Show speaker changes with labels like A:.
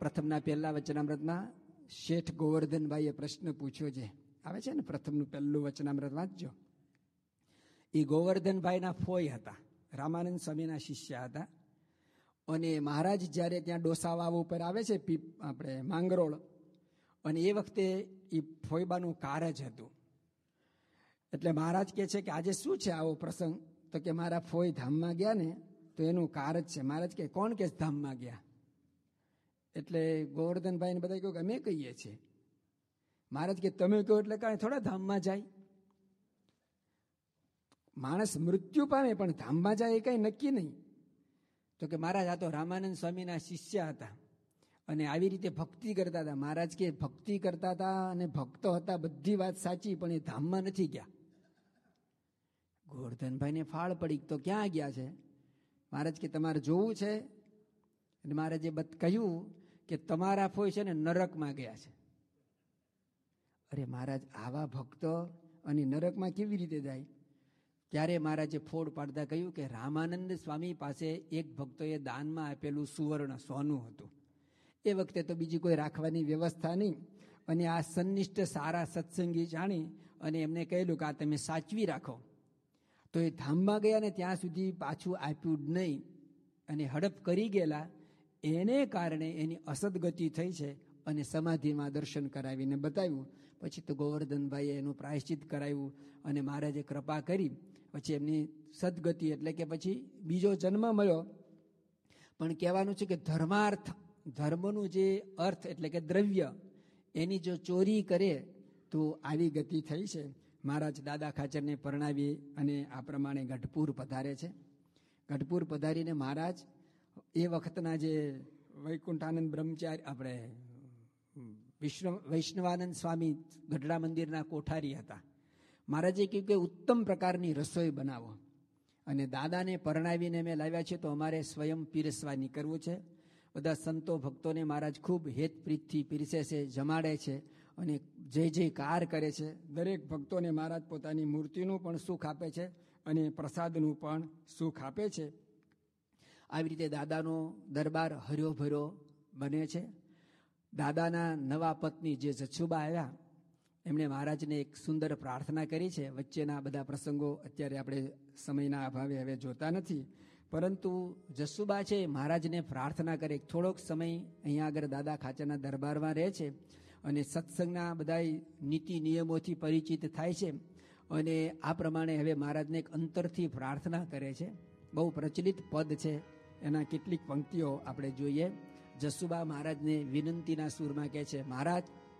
A: પ્રથમના પહેલા વચનામૃતમાં શેઠ ગોવર્ધનભાઈએ પ્રશ્ન પૂછ્યો છે, આવે છે ને પ્રથમનું પહેલું વચનામૃત વાંચજો. એ ગોવર્ધનભાઈના ફોય હતા, રામાનંદ સ્વામીના શિષ્ય હતા. અને મહારાજ જ્યારે ત્યાં ડોસા વાવ ઉપર આવે છે, આપણે માંગરોળ, અને એ વખતે એ ફોયબાનું કારજ હતું. એટલે મહારાજ કહે છે કે આજે શું છે આવો પ્રસંગ? તો કે મારા ફોય ધામમાં ગયા ને તો એનું કારજ છે. મહારાજ કે કોણ કે ધામમાં ગયા? એટલે ગોવર્ધનભાઈને બધા કહ્યું કે અમે કહીએ છીએ. મહારાજ કે તમે કહો એટલે કાંઈ થોડા ધામમાં જાય? માણસ મૃત્યુ પામે પણ ધામમાં જાય એ કઈ નક્કી નહીં. તો કે મહારાજ આ તો રામાનંદ સ્વામીના શિષ્ય હતા અને આવી રીતે ભક્તિ કરતા હતા. મહારાજ કે ભક્તિ કરતા હતા અને ભક્તો હતા, બધી વાત સાચી, પણ એ ધામમાં નથી ગયા. ગોવર્ધનભાઈને ફાળ પડી તો ક્યાં ગયા છે? મહારાજ કે તમારે જોવું છે? અને મહારાજે કહ્યું કે તમારા ફોય છે ને નરકમાં ગયા છે. અરે મહારાજ, આવા ભક્તો અને નરકમાં કેવી રીતે જાય? ત્યારે મહારાજે ફોડ પાડતા કહ્યું કે રામાનંદ સ્વામી પાસે એક ભક્તોએ દાનમાં આપેલું સુવર્ણ સોનું હતું. એ વખતે તો બીજી કોઈ રાખવાની વ્યવસ્થા નહીં, અને આ સન્નિષ્ઠ સારા સત્સંગી જાણી અને એમને કહેલું કે આ તમે સાચવી રાખો. તો એ ધામમાં ગયા ને ત્યાં સુધી પાછું આપ્યું જ નહીં અને હડપ કરી ગયેલા. એને કારણે એની અસદગતિ થઈ છે અને સમાધિમાં દર્શન કરાવીને બતાવ્યું. પછી તો ગોવર્ધનભાઈએ એનું પ્રાયશ્ચિત કરાવ્યું અને મહારાજે કૃપા કરી. પછી એમની સદગતિ એટલે કે પછી બીજો જન્મ મળ્યો. પણ કહેવાનું છે કે ધર્માર્થ, ધર્મનું જે અર્થ એટલે કે દ્રવ્ય, એની જો ચોરી કરે તો આવી ગતિ થઈ છે. મહારાજ દાદા ખાચરને પરણાવી અને આ પ્રમાણે ગઢપુર પધારે છે. ગઢપુર પધારીને મહારાજ એ વખતના જે વૈકુંઠાનંદ બ્રહ્મચારી, આપણે વૈષ્ણવાનંદ સ્વામી ગઢડા મંદિરના કોઠારી હતા. મહારાજે કહ્યું કે ઉત્તમ પ્રકારની રસોઈ બનાવો અને દાદાને પરણાવીને અમે લાવ્યા છીએ તો અમારે સ્વયં પીરસવા નીકળવું છે. બધા સંતો ભક્તોને મહારાજ ખૂબ હેતપ્રીતથી પીરસે છે, જમાડે છે અને જય જયકાર કરે છે. દરેક ભક્તોને મહારાજ પોતાની મૂર્તિનું પણ સુખ આપે છે અને પ્રસાદનું પણ સુખ આપે છે. આવી રીતે દાદાનો દરબાર હર્યો ભર્યો બને છે. દાદાના નવા પત્ની જે જસુબા આવ્યા, એમણે મહારાજને એક સુંદર પ્રાર્થના કરી છે. વચ્ચેના બધા પ્રસંગો અત્યારે આપણે સમયના અભાવે હવે જોતા નથી, પરંતુ જસુબા છે મહારાજને પ્રાર્થના કરે. થોડોક સમય અહીંયા આગળ દાદા ખાચરના દરબારમાં રહે છે અને સત્સંગના બધા નીતિ નિયમોથી પરિચિત થાય છે અને આ પ્રમાણે હવે મહારાજને એક અંતરથી પ્રાર્થના કરે છે. બહુ પ્રચલિત પદ છે, એના કેટલીક પંક્તિઓ આપણે જોઈએ. જસુબા મહારાજને વિનંતીના સૂરમાં કહે છે, મહારાજ